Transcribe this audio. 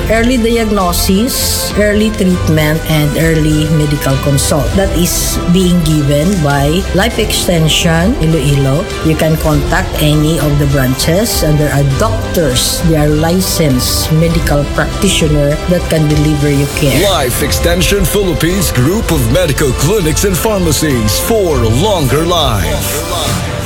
early diagnosis, early treatment, and early medical consult. That is being given by Life Extension Iloilo. You can contact any of the branches and there are doctors. They are licensed medical practitioner that can deliver you care. Life Extension Philippines Group of Medical Clinics and Pharmacies for longer life.